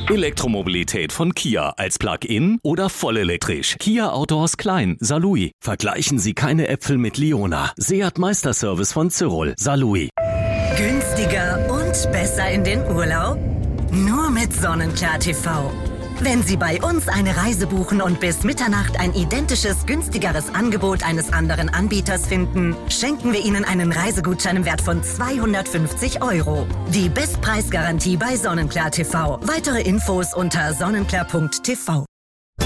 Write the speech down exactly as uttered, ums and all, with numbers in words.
Elektromobilität von Kia als Plug-in oder vollelektrisch. Kia Outdoors Klein, Saarlouis. Vergleichen Sie keine Äpfel mit Leona. Seat Meisterservice von Cyril, Saarlouis. Günstiger und besser in den Urlaub? Nur mit Sonnenklar T V. Wenn Sie bei uns eine Reise buchen und bis Mitternacht ein identisches, günstigeres Angebot eines anderen Anbieters finden, schenken wir Ihnen einen Reisegutschein im Wert von zweihundertfünfzig Euro. Die Bestpreisgarantie bei Sonnenklar T V. Weitere Infos unter sonnenklar punkt t v.